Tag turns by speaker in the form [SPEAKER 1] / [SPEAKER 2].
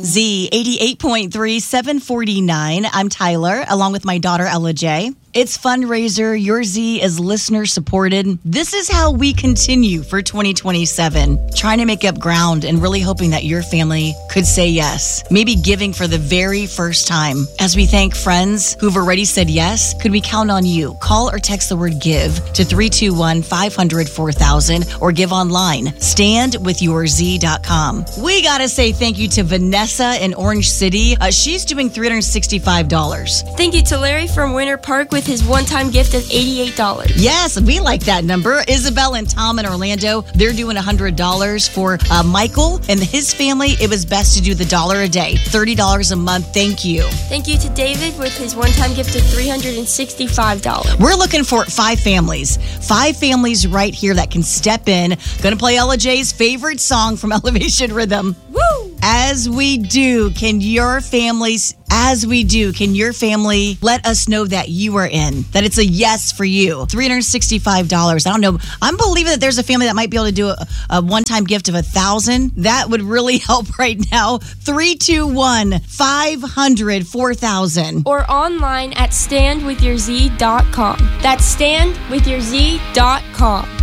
[SPEAKER 1] Z 88.3, 749. I'm Tyler, along with my daughter, Ella J. It's fundraiser. Your Z is listener supported. This is how we continue for 2027. Trying to make up ground and really hoping that your family could say yes. Maybe giving for the very first time. As we thank friends who've already said yes, could we count on you? Call or text the word GIVE to 321-500-4000 or give online. Standwithyourz.com. We got to say thank you to Vanessa in Orange City. She's doing $365.
[SPEAKER 2] Thank you to Larry from Winter Park with his one-time gift of $88.
[SPEAKER 1] Yes, we like that number. Isabel and Tom in Orlando, they're doing $100 for Michael and his family. It was best to do the $1 a day, $30 a month. Thank you.
[SPEAKER 2] Thank you to David with his one-time gift of $365.
[SPEAKER 1] We're looking for 5 families. 5 families right here that can step in. Gonna play Ella J's favorite song from Elevation Rhythm.
[SPEAKER 2] Woo!
[SPEAKER 1] As we do, can your family let us know that you are in, that it's a yes for you? $365. I don't know. I'm believing that there's a family that might be able to do a one-time gift of $1,000. That would really help right now. 321-500-4000.
[SPEAKER 2] Or online at standwithyourz.com. That's standwithyourz.com.